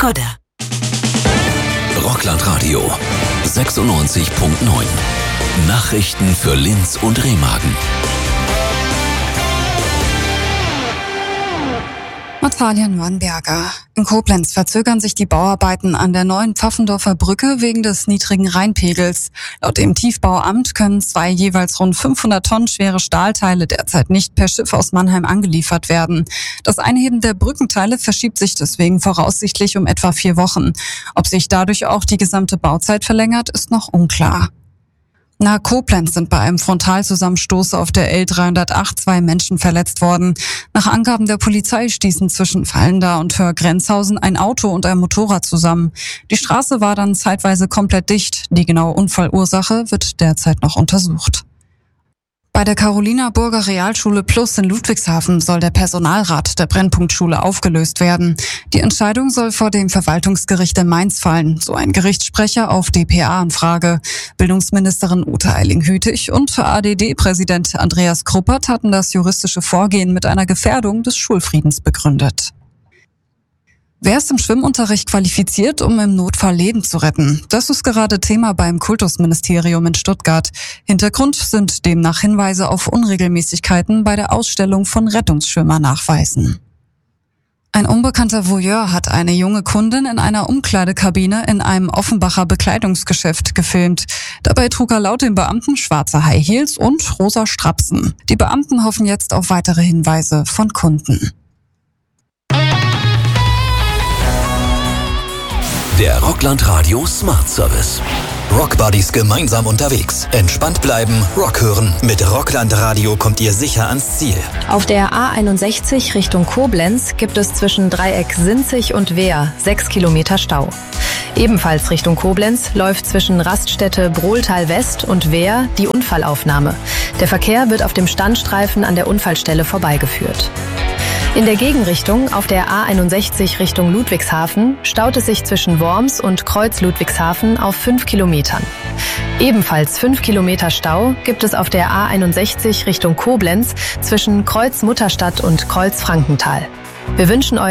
Skoda. Rockland Radio 96.9. Nachrichten für Linz und Remagen. Natalia Neuenberger. In Koblenz verzögern sich die Bauarbeiten an der neuen Pfaffendorfer Brücke wegen des niedrigen Rheinpegels. Laut dem Tiefbauamt können 2 jeweils rund 500 Tonnen schwere Stahlteile derzeit nicht per Schiff aus Mannheim angeliefert werden. Das Einheben der Brückenteile verschiebt sich deswegen voraussichtlich um etwa 4 Wochen. Ob sich dadurch auch die gesamte Bauzeit verlängert, ist noch unklar. Nahe Koblenz sind bei einem Frontalzusammenstoß auf der L308 2 Menschen verletzt worden. Nach Angaben der Polizei stießen zwischen Vallendar und Hörgrenzhausen ein Auto und ein Motorrad zusammen. Die Straße war dann zeitweise komplett dicht. Die genaue Unfallursache wird derzeit noch untersucht. Bei der Carolina-Burger Realschule Plus in Ludwigshafen soll der Personalrat der Brennpunktschule aufgelöst werden. Die Entscheidung soll vor dem Verwaltungsgericht in Mainz fallen, so ein Gerichtssprecher auf dpa-Anfrage. Bildungsministerin Ute Eiling-Hütig und ADD-Präsident Andreas Kruppert hatten das juristische Vorgehen mit einer Gefährdung des Schulfriedens begründet. Wer ist im Schwimmunterricht qualifiziert, um im Notfall Leben zu retten? Das ist gerade Thema beim Kultusministerium in Stuttgart. Hintergrund sind demnach Hinweise auf Unregelmäßigkeiten bei der Ausstellung von Rettungsschwimmernachweisen. Ein unbekannter Voyeur hat eine junge Kundin in einer Umkleidekabine in einem Offenbacher Bekleidungsgeschäft gefilmt. Dabei trug er laut den Beamten schwarze High Heels und rosa Strapsen. Die Beamten hoffen jetzt auf weitere Hinweise von Kunden. Der Rockland Radio Smart Service. Rockbuddies gemeinsam unterwegs. Entspannt bleiben, Rock hören. Mit Rockland Radio kommt ihr sicher ans Ziel. Auf der A61 Richtung Koblenz gibt es zwischen Dreieck Sinzig und Wehr 6 Kilometer Stau. Ebenfalls Richtung Koblenz läuft zwischen Raststätte Brohltal West und Wehr die Unfallaufnahme. Der Verkehr wird auf dem Standstreifen an der Unfallstelle vorbeigeführt. In der Gegenrichtung auf der A61 Richtung Ludwigshafen staut es sich zwischen Worms und Kreuz Ludwigshafen auf 5 Kilometern. Ebenfalls 5 Kilometer Stau gibt es auf der A61 Richtung Koblenz zwischen Kreuz Mutterstadt und Kreuz Frankenthal. Wir wünschen euch